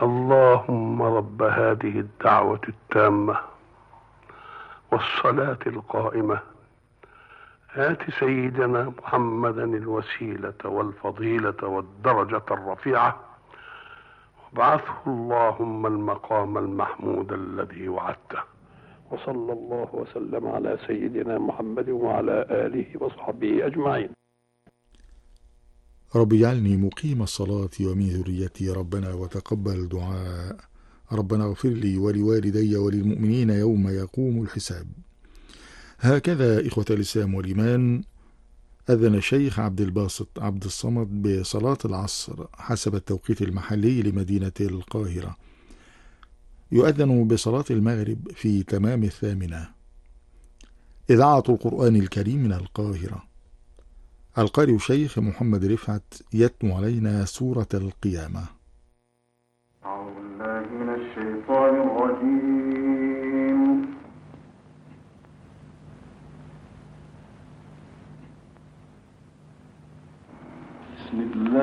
اللهم رب هذه الدعوة التامة والصلاة القائمة آت سيدنا محمدا الوسيلة والفضيلة والدرجة الرفيعة وابعثه اللهم المقام المحمود الذي وعدته. وصلى الله وسلم على سيدنا محمد وعلى آله وصحبه أجمعين. رب اجعلني مقيم الصلاة ومن ذريتي ربنا وتقبل دعاء. ربنا اغفر لي ولوالدي وللمؤمنين يوم يقوم الحساب. هكذا إخوة الإسلام والإيمان أذن الشيخ عبد الباسط عبد الصمد بصلاة العصر حسب التوقيت المحلي لمدينة القاهرة. يؤذن بصلاة المغرب في تمام 8. إذاعة القرآن الكريم من القاهرة. القارئ الشيخ محمد رفعت يتلو علينا سورة القيامة. أعوذ بالله من الشيطان الرجيم. بسم الله